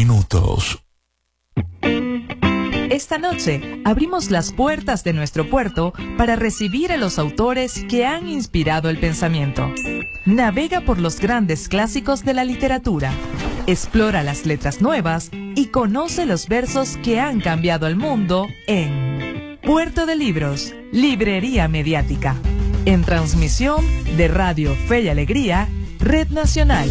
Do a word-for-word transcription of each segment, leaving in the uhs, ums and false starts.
minutos. Esta noche abrimos las puertas de nuestro puerto para recibir a los autores que han inspirado el pensamiento. Navega por los grandes clásicos de la literatura, explora las letras nuevas y conoce los versos que han cambiado el mundo en Puerto de Libros, Librería Mediática, en transmisión de Radio Fe y Alegría, Red Nacional.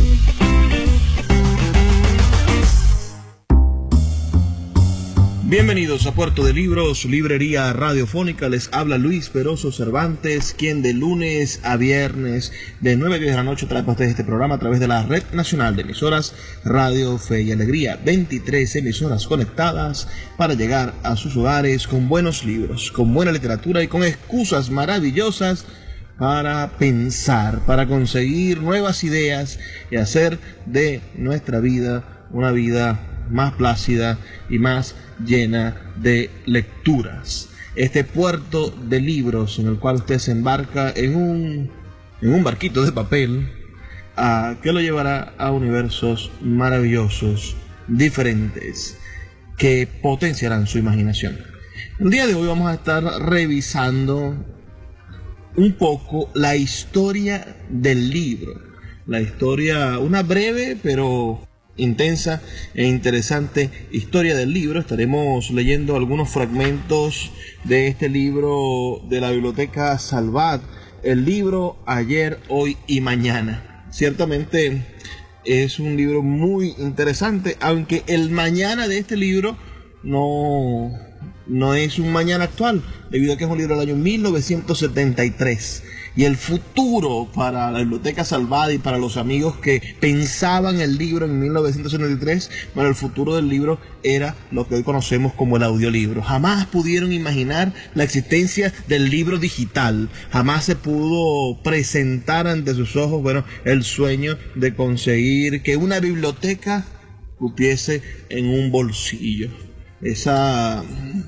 Bienvenidos a Puerto de Libros, librería radiofónica. Les habla Luis Peroso Cervantes, quien de lunes a viernes de nueve a diez de la noche trae para ustedes este programa a través de la Red Nacional de Emisoras Radio Fe y Alegría. veintitrés emisoras conectadas para llegar a sus hogares con buenos libros, con buena literatura y con excusas maravillosas para pensar, para conseguir nuevas ideas y hacer de nuestra vida una vida más plácida y más llena de lecturas. Este puerto de libros en el cual usted se embarca en un, en un barquito de papel uh, que lo llevará a universos maravillosos, diferentes, que potenciarán su imaginación. El día de hoy vamos a estar revisando un poco la historia del libro. La historia, una breve pero intensa e interesante historia del libro. Estaremos leyendo algunos fragmentos de este libro de la Biblioteca Salvat, el libro Ayer, Hoy y Mañana. Ciertamente es un libro muy interesante, aunque el mañana de este libro no, no es un mañana actual, debido a que es un libro del año mil novecientos setenta y tres. Y el futuro para la Biblioteca Salvat y para los amigos que pensaban el libro en mil novecientos setenta y tres, bueno, el futuro del libro era lo que hoy conocemos como el audiolibro. Jamás pudieron imaginar la existencia del libro digital. Jamás se pudo presentar ante sus ojos, bueno, el sueño de conseguir que una biblioteca cupiese en un bolsillo. Esa,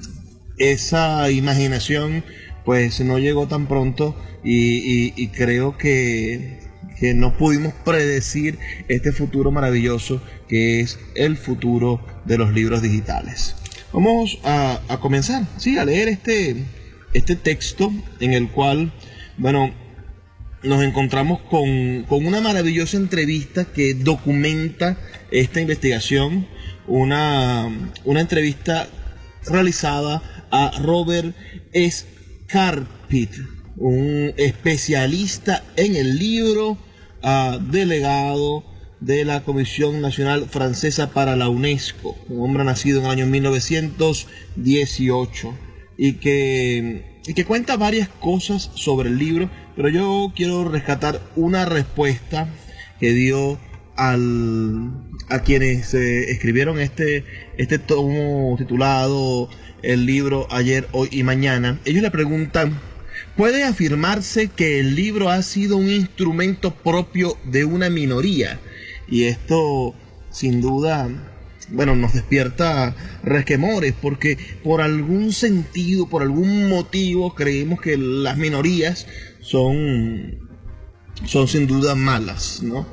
esa imaginación pues no llegó tan pronto y, y, y creo que, que no pudimos predecir este futuro maravilloso que es el futuro de los libros digitales. Vamos a, a comenzar, sí, a leer este, este texto en el cual, bueno, nos encontramos con, con una maravillosa entrevista que documenta esta investigación, una, una entrevista realizada a Robert S. Carpit, un especialista en el libro, uh, delegado de la Comisión Nacional Francesa para la UNESCO, un hombre nacido en el año mil novecientos dieciocho y que, y que cuenta varias cosas sobre el libro, pero yo quiero rescatar una respuesta que dio al, a quienes eh, escribieron este, este tomo titulado El libro Ayer, Hoy y Mañana. Ellos le preguntan: ¿puede afirmarse que el libro ha sido un instrumento propio de una minoría? Y esto, sin duda, bueno, nos despierta resquemores, porque por algún sentido, por algún motivo, creemos que las minorías son, son sin duda malas, ¿no?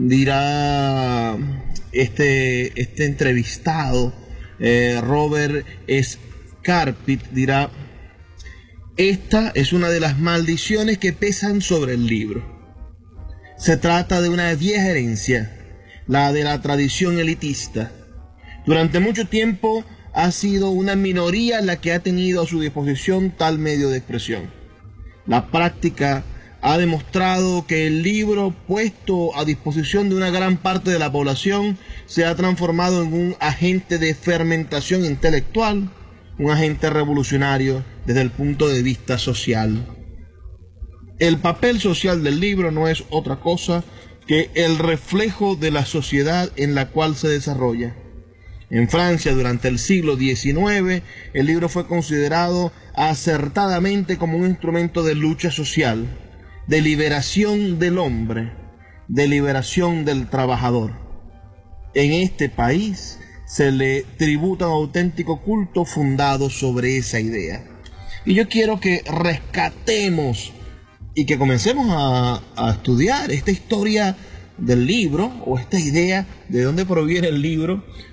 Dirá este, este entrevistado, eh, Robert S. Carpit, dirá: esta es una de las maldiciones que pesan sobre el libro. Se trata de una vieja herencia, la de la tradición elitista. Durante mucho tiempo ha sido una minoría la que ha tenido a su disposición tal medio de expresión. La práctica ha demostrado que el libro puesto a disposición de una gran parte de la población se ha transformado en un agente de fermentación intelectual, un agente revolucionario desde el punto de vista social. El papel social del libro no es otra cosa que el reflejo de la sociedad en la cual se desarrolla. En Francia, durante el siglo diecinueve, el libro fue considerado acertadamente como un instrumento de lucha social, de liberación del hombre, de liberación del trabajador. En este país se le tributa un auténtico culto fundado sobre esa idea. Y yo quiero que rescatemos y que comencemos a, a estudiar esta historia del libro, o esta idea de dónde proviene el libro,